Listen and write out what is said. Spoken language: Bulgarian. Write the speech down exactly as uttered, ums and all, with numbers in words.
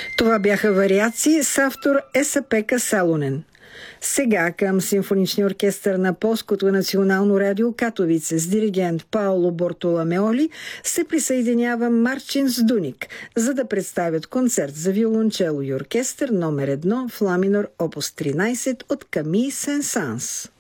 Това бяха вариации с автор Еса-Пека Салонен. Сега към симфоничния оркестър на Полското национално радио Катовице с диригент Паоло Бортоломеоли се присъединява Марчин Здуник, за да представят концерт за виолончело и оркестър номер едно в ла минор опус тринайсет от Камий Сен-Санс.